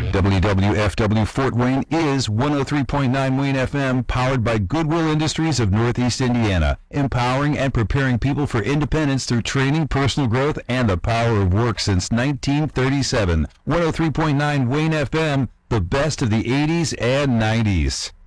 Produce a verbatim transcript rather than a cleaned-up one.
W W F W Fort Wayne is one oh three point nine Wayne F M, powered by Goodwill Industries of Northeast Indiana, empowering and preparing people for independence through training, personal growth, and the power of work since nineteen thirty-seven. one oh three point nine Wayne F M, the best of the eighties and nineties.